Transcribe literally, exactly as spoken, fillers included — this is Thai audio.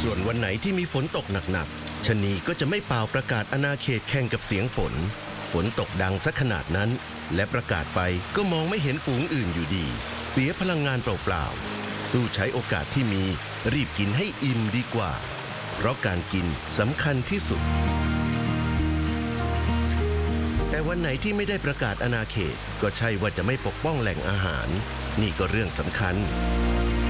ส่วนวันไหนที่มีฝนตกหนักๆชะนีก็จะไม่เป่าประกาศอาณาเขตแข่งกับเสียงฝนฝนตกดังสักขนาดนั้นและประกาศไปก็มองไม่เห็นฝูงอื่นอยู่ดีเสียพลังงานเปล่าๆสู้ใช้โอกาสที่มีรีบกินให้อิ่มดีกว่าเพราะการกินสำคัญที่สุดแต่วันไหนที่ไม่ได้ประกาศอาณาเขตก็ใช่ว่าจะไม่ปกป้องแหล่งอาหารนี่ก็เรื่องสำคัญ